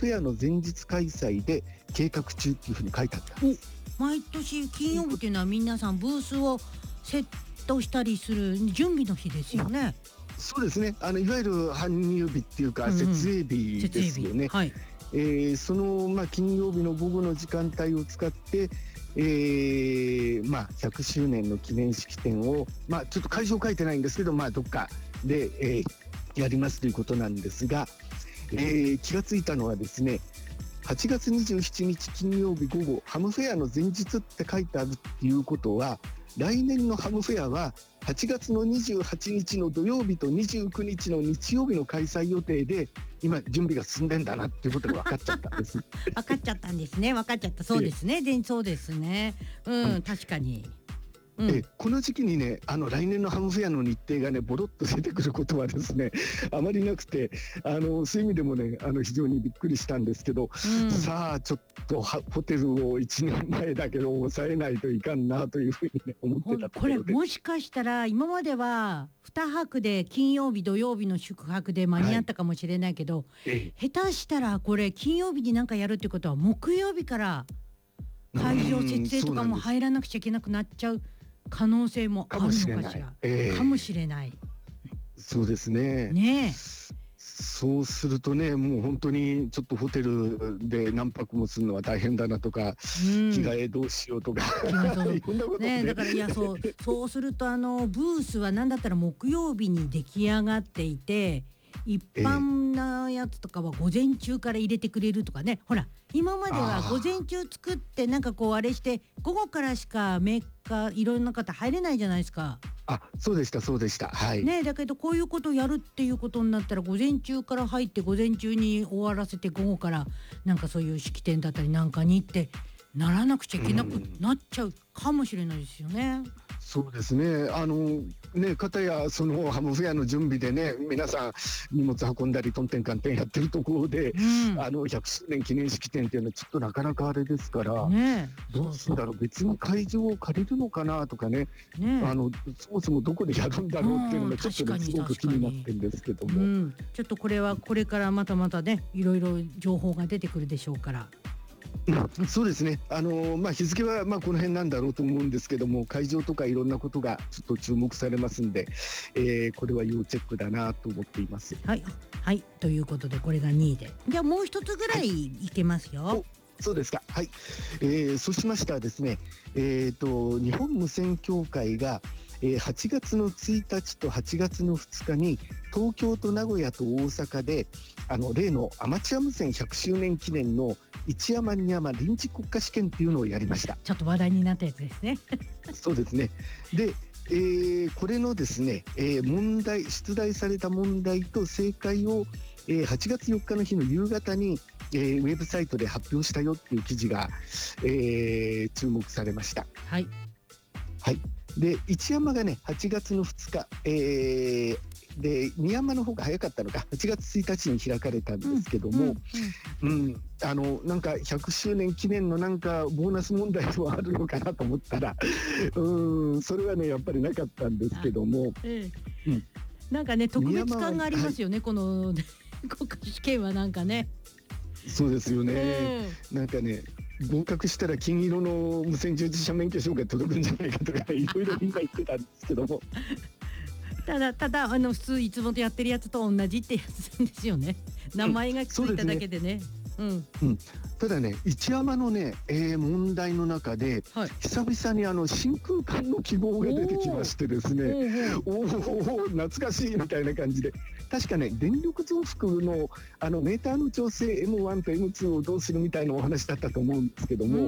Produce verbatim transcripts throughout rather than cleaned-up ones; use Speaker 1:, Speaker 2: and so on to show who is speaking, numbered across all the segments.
Speaker 1: フェアの前日開催で計画中っていうふうに書いてあったんです。
Speaker 2: 毎年金曜日っていうのは皆さんブースをセットしたりする準備の日ですよね。
Speaker 1: そうですね。あのいわゆる搬入日っていうか、
Speaker 2: うんうん、
Speaker 1: 設営日ですよね。
Speaker 2: はい、
Speaker 1: えー、その、まあ、金曜日の午後の時間帯を使って、えーまあ、ひゃくしゅうねんの記念式典を、まあ、ちょっと会場書いてないんですけど、まあ、どっかで、えー、やりますということなんですが、えー、気がついたのはですね、はちがつにじゅうしちにち金曜日午後、ハムフェアの前日って書いてあるっていうことは、来年のハムフェアははちがつのにじゅうはちにちの土曜日とにじゅうくにちの日曜日の開催予定で、今準備が進んでんだなっていうことが分かっちゃったんです。
Speaker 2: 分かっちゃったんですね。分かっちゃった。そうですね。で、そうですね。うん、うん、確かに。
Speaker 1: うん、えこの時期にね、あの来年のハムフェアの日程がねボロッと出てくることはですねあまりなくて、あのそういう意味でもねあの非常にびっくりしたんですけど、うん、さあちょっとホテルをいちねんまえだけど抑えないといかんなというふうに、ね、思ってたところで、
Speaker 2: これもしかしたら今まではにはくで金曜日土曜日の宿泊で間に合ったかもしれないけど、はい、下手したらこれ金曜日に何かやるってことは木曜日から会場設営とかも入らなくちゃいけなくなっちゃう可能性もあるのかしら。かもしれない、えー、かもしれない。
Speaker 1: そうですね。ねえ。そうするとね、もう本当にちょっとホテルで何泊もするのは大変だなとか、うん、着替えどうしようとか、
Speaker 2: ね、だからいやそうそうするとあのブースは何だったら木曜日に出来上がっていて。一般なやつとかは午前中から入れてくれるとかね、ほら今までは午前中作ってなんかこうあれして午後からしかメーカーいろんな方入れないじゃないですか。
Speaker 1: あ、そうでしたそうでした。はい。
Speaker 2: ね、だけどこういうことをやるっていうことになったら午前中から入って午前中に終わらせて午後からなんかそういう式典だったりなんかにってならなくちゃいけなくなっちゃうかもしれないですよね。
Speaker 1: そうですね。あのね、かたやそのハムフェアの準備でね、皆さん荷物運んだりトンテンカンテンやってるところで、うん、あのひゃくしゅうねん記念式典っていうのはちょっとなかなかあれですから、ね、どうするんだろう、別に会場を借りるのかなとかね、ね、あのそもそもどこでやるんだろうっていうのがちょっと、ね、すごく気になってるんですけども、うん、
Speaker 2: ちょっとこれはこれからまたまたねいろいろ情報が出てくるでしょうから。
Speaker 1: うん、そうですね。あのまあ、日付はまあこの辺なんだろうと思うんですけども、会場とかいろんなことがちょっと注目されますんで、えー、これは要チェックだなと思っています。
Speaker 2: はい、はい、ということでこれがにいで、じゃあもう一つぐらいいけますよ。はい、
Speaker 1: そうですか。はい、えー、そうしましたらですね、えーと、日本無線協会がはちがつのついたちとはちがつのふつかに東京と名古屋と大阪であの例のアマチュア無線ひゃくしゅうねん記念の一山二山臨時国家試験っていうのをやりました。
Speaker 2: ちょっと話題になったやつですね。
Speaker 1: そうですね。で、えー、これのですね、えー、問題出題された問題と正解を、えー、はちがつよっかの日の夕方に、えー、ウェブサイトで発表したよっていう記事が、えー、注目されました。
Speaker 2: はい。
Speaker 1: はい。で一山がねはちがつのふつか、えー、で二山の方が早かったのかはちがつついたちに開かれたんですけども、うんうんうん、あのなんかひゃくしゅうねん記念のなんかボーナス問題はあるのかなと思ったらうんそれはねやっぱりなかったんですけども、え
Speaker 2: えうん、なんかね特別感がありますよね、はい、この国家試験はなんかね。
Speaker 1: そうですよね、うん、なんかね合格したら金色の無線従事者免許証が届くんじゃないかとかいろいろ今言ってたんですけども
Speaker 2: ただただあの普通いつもとやってるやつと同じってやつなんですよね。名前がついただけでね。うん
Speaker 1: うん、ただね一山のね、えー、問題の中で、はい、久々にあの真空管の記号が出てきましてですね、おお懐かしいみたいな感じで、確かね電力増幅のあのメーターの調整 エムワン と エムツー をどうするみたいなお話だったと思うんですけども、うんうん、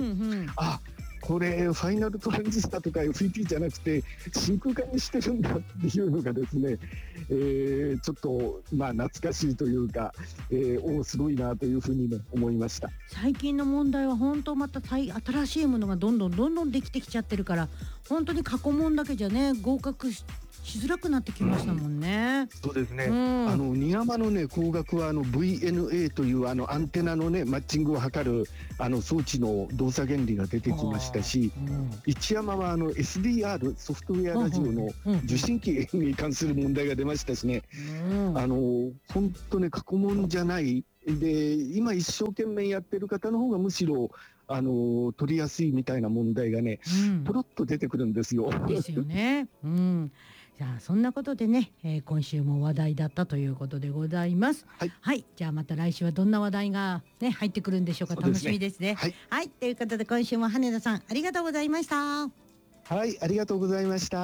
Speaker 1: あこれファイナルトランジスタとか エフイーティー じゃなくて真空管にしてるんだっていうのがですね、えー、ちょっとまあ懐かしいというか、えー、おすごいなというふうにね思いました。
Speaker 2: 最近の問題は本当また新しいものがどんどんどんどんできてきちゃってるから本当に過去問だけじゃね合格ししづらくなってきましたもんね。
Speaker 1: うん、そうですね、うん、あの二山のね工学はあの ブイエヌエー というあのアンテナのねマッチングを測るあの装置の動作原理が出てきましたし、うん、一山はあの エスディーアール ソフトウェアラジオの受信機に関する問題が出ましたしね、うん、あの本当ね過去問じゃないで今一生懸命やってる方の方がむしろあの取りやすいみたいな問題がね、
Speaker 2: うん、
Speaker 1: ポロッと出てくるんですよ。
Speaker 2: ですよね。うん。じゃあそんなことでね、えー今週も話題だったということでございます。
Speaker 1: はい
Speaker 2: はい、じゃあまた来週はどんな話題がね入ってくるんでしょうか。楽
Speaker 1: そうですね
Speaker 2: しみですね。
Speaker 1: はい、
Speaker 2: はい、ということで今週も羽田さんありがとうございました。
Speaker 1: はい、ありがとうございました。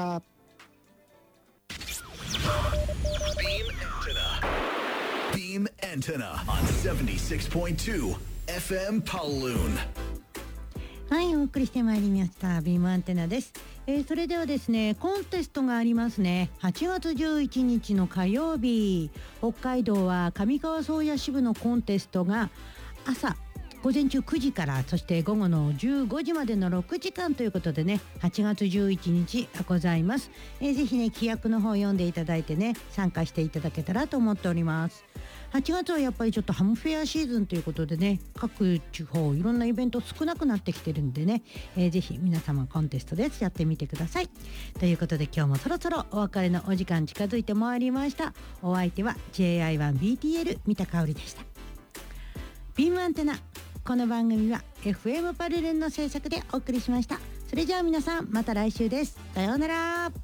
Speaker 3: Beam Antenna on seventy-six point two F M Kowloon.
Speaker 2: はい、お送りしてまいりましたビームアンテナです、えーそれではですねコンテストがありますね。はちがつじゅういちにちの火曜日、北海道は上川宗谷支部のコンテストが朝午前中くじから、そして午後のじゅうごじまでのろくじかんということでね、はちがつじゅういちにちございます、えーぜひね規約の方を読んでいただいてね参加していただけたらと思っております。はちがつはやっぱりちょっとハムフェアシーズンということでね、各地方いろんなイベント少なくなってきてるんでね、えーぜひ皆様コンテストですやってみてください。ということで今日もそろそろお別れのお時間近づいてまいりました。お相手は ジェイアイワンビーティーエル 三田香織でした。ビームアンテナ、この番組は エフエム パルルンの制作でお送りしました。それじゃあ皆さんまた来週です。さようなら。